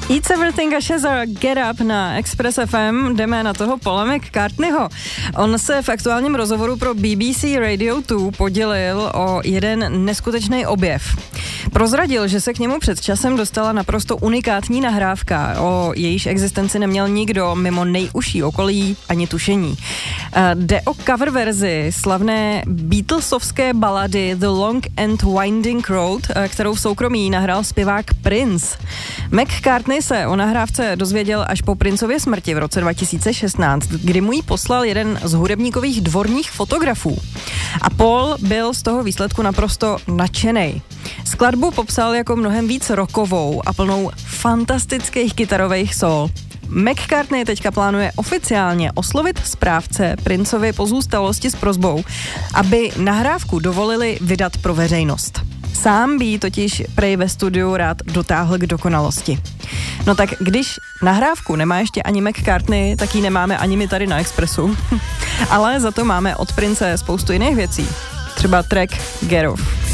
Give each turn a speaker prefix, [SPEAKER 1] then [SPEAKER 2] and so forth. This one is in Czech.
[SPEAKER 1] Eats Everything a Shazza Get Up na Express FM. Jdeme na toho Paula McCartneyho. On se v aktuálním rozhovoru pro BBC Radio 2 podělil o jeden neskutečný objev. Prozradil, že se k němu před časem dostala naprosto unikátní nahrávka. O jejíž existenci neměl nikdo mimo nejužší okolí ani tušení. Jde o cover verzi slavné Beatlesovské balady The Long and Winding Road, kterou v soukromí nahrál zpěvák Prince. McCartney se o nahrávce dozvěděl až po Princově smrti v roce 2016, kdy mu ji poslal jeden z hudebníkových dvorních fotografů. A Paul byl z toho výsledku naprosto nadšenej. Skladbu popsal jako mnohem víc rockovou a plnou fantastických kytarových sol. McCartney teďka plánuje oficiálně oslovit správce Princovy pozůstalosti s prosbou, aby nahrávku dovolili vydat pro veřejnost. Sám by ji totiž prej ve studiu rád dotáhl k dokonalosti. No tak když nahrávku nemá ještě ani McCartney, tak ji nemáme ani my tady na Expressu. Ale za to máme od Prince spoustu jiných věcí. Třeba track Get Off.